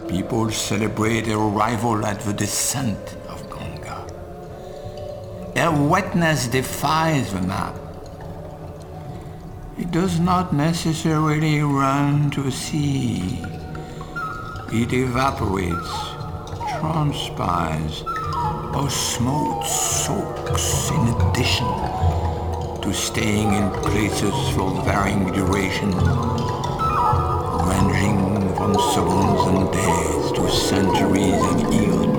People celebrate their arrival at the descent of Ganga. Their wetness defies the map. It does not necessarily run to sea. It evaporates, transpires, or smoke soaks in addition to staying in places for varying durations, ranging from seconds and days to centuries and eons.